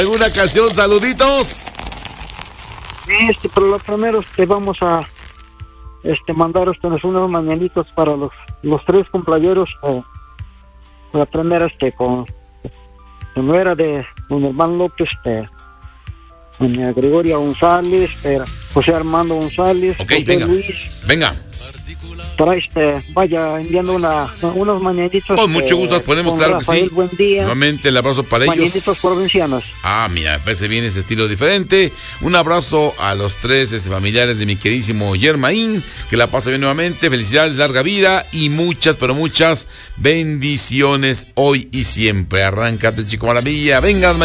¿Alguna canción? Saluditos. Pero lo primero vamos a mandar unos mañanitos para los tres cumpleaños. La primera con nuera de don Hermano López, doña Gregoria González, José Armando González, Ok, José venga. Luis. Venga. Para vaya enviando unos mañanitos. Con mucho gusto las ponemos, claro que Rafael, sí. Buen día. Nuevamente el abrazo para ellos. Mañanitos provincianos. Mira, me parece bien ese estilo diferente. Un abrazo a los tres familiares de mi queridísimo Germain. Que la pase bien nuevamente. Felicidades, larga vida y muchas, pero muchas bendiciones hoy y siempre. Arráncate, chico maravilla. Venga.